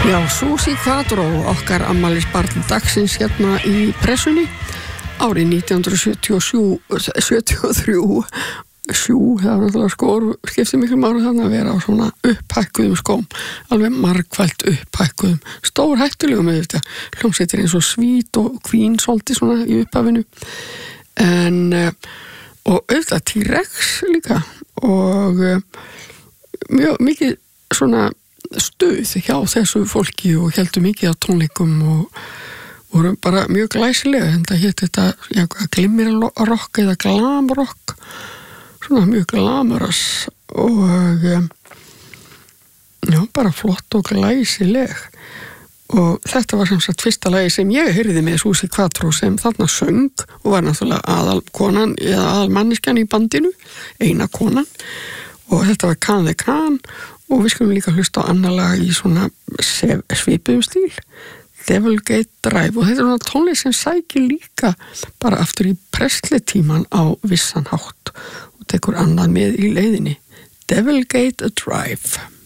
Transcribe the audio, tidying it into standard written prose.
Já, Susi Quatro, okkar afmælisbarn dagsins hérna í pressunni árið 1973 það var náttúrulega skór skipti miklu máli þannig að vera á svona upphækkuðum skóm, alveg margfælt upphækkuðum, stór hættulegum auðvitað, hljómsveitir eins og Svít og Queen svolítið svona í upphafinu en og auðvitað T-Rex líka og mjög mikið svona stuð hjá þessu fólki og heldur mikið á tónleikum og voru bara mjög glæsilega en það hétt þetta glimmerrock eða glamrock svona mjög glamoras og já, bara flott og glæsileg og þetta var sem sagt fyrsta lagi sem ég heyrði með Susi Quatro sem þarna söng og var náttúrulega aðalkonan eða aðalmanneskjan í bandinu, eina konan og þetta var Can the Can og við skulum líka hlusta á annar lag í svona svipuðum stíl Devil Gate Drive og þetta er svona tónlist sem sækir líka bara aftur í Presley-tíman á vissan hátt og tekur annað með í leiðinni Devil Gate Drive